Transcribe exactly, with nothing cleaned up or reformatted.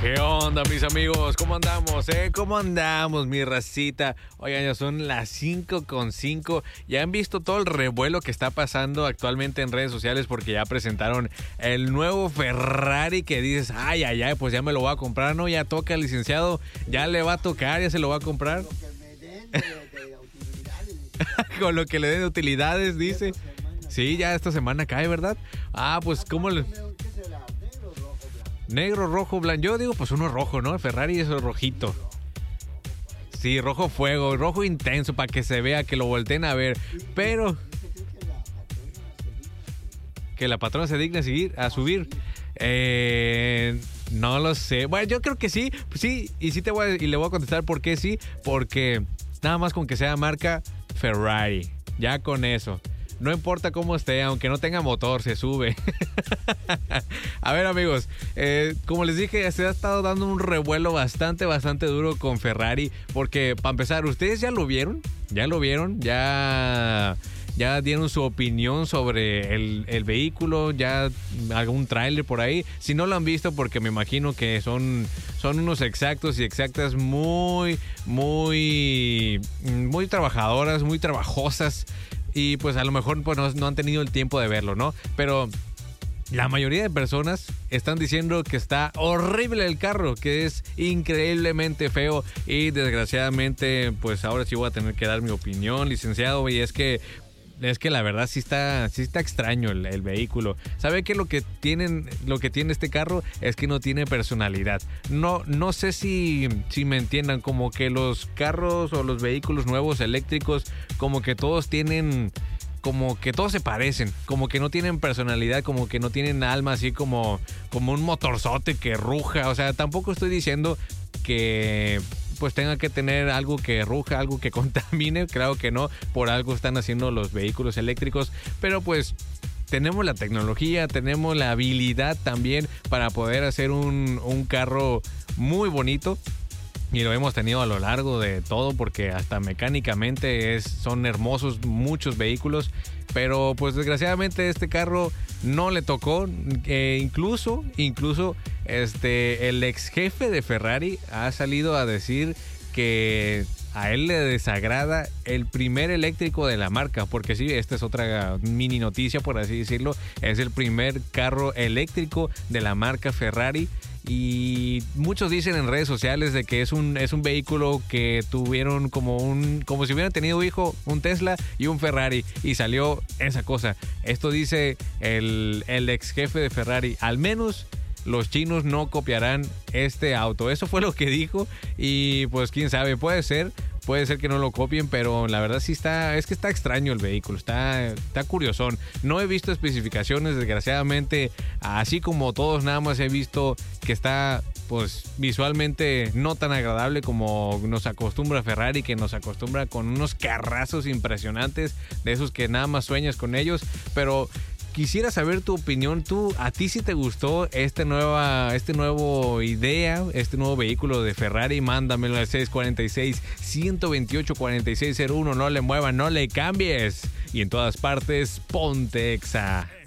¿Qué onda, mis amigos? ¿Cómo andamos, eh? ¿Cómo andamos, mi racita? Oigan, ya son las cinco con cinco. Ya han visto todo el revuelo que está pasando actualmente en redes sociales porque ya presentaron el nuevo Ferrari que dices, ay, ay, ay, pues ya me lo voy a comprar, ¿no? Ya toca, licenciado, ya le va a tocar, ya se lo va a comprar. Con lo que le den de utilidades, dice. Sí, ya esta semana cae, ¿verdad? Ah, pues, ¿cómo le...? Negro, rojo, blanco. Yo digo, pues uno rojo, ¿no? Ferrari es rojito. Sí, rojo fuego, rojo intenso para que se vea, que lo volteen a ver. Pero... que la patrona se digne a, seguir, a subir. Eh... No lo sé. Bueno, yo creo que sí. Sí, y sí te voy a, y le voy a contestar por qué sí. Porque nada más con que sea marca Ferrari. Ya con eso. No importa cómo esté, aunque no tenga motor, se sube. A ver, amigos, eh, como les dije, se ha estado dando un revuelo bastante, bastante duro con Ferrari. Porque, para empezar, ¿ustedes ya lo vieron? ¿Ya lo vieron? ¿Ya, ya dieron su opinión sobre el, el vehículo? ¿Ya algún tráiler por ahí? Si no lo han visto, porque me imagino que son, son unos exactos y exactas muy, muy, muy trabajadoras, muy trabajosas. Y pues a lo mejor pues, no, no han tenido el tiempo de verlo, ¿no? Pero la mayoría de personas están diciendo que está horrible el carro, que es increíblemente feo. Y desgraciadamente, pues ahora sí voy a tener que dar mi opinión, licenciado. Y es que... Es que la verdad sí está, sí está extraño el, el vehículo. ¿Sabe qué? Lo que tienen, lo que tiene este carro es que no tiene personalidad. No, no sé si, si me entiendan, como que los carros o los vehículos nuevos eléctricos, como que todos tienen, como que todos se parecen, como que no tienen personalidad, como que no tienen alma, así como, como un motorzote que ruja. O sea, tampoco estoy diciendo que pues tenga que tener algo que ruja, algo que contamine, claro que no, por algo están haciendo los vehículos eléctricos, pero pues tenemos la tecnología, tenemos la habilidad también para poder hacer un, un carro muy bonito. Y lo hemos tenido a lo largo de todo, porque hasta mecánicamente es, son hermosos muchos vehículos. Pero pues desgraciadamente este carro no le tocó. Eh, incluso, incluso este, el ex jefe de Ferrari ha salido a decir que a él le desagrada el primer eléctrico de la marca. Porque sí, esta es otra mini noticia, por así decirlo. Es el primer carro eléctrico de la marca Ferrari. Y muchos dicen en redes sociales de que es un, es un vehículo que tuvieron como un, como si hubieran tenido hijo, un Tesla y un Ferrari, y salió esa cosa. Esto dice el, el ex jefe de Ferrari. Al menos los chinos no copiarán este auto. Eso fue lo que dijo. Y pues quién sabe, puede ser. Puede ser que no lo copien, pero la verdad sí está... Es que está extraño el vehículo, está, está curiosón. No he visto especificaciones, desgraciadamente. Así como todos, nada más he visto que está, pues, visualmente no tan agradable como nos acostumbra Ferrari, que nos acostumbra con unos carrazos impresionantes, de esos que nada más sueñas con ellos. Pero... quisiera saber tu opinión. ¿Tú, a ti sí te gustó este nueva, este nuevo idea, este nuevo vehículo de Ferrari? Mándamelo al seis cuatro seis, uno dos ocho, cuatro seis cero uno. No le muevas, no le cambies. Y en todas partes, ponte Exa.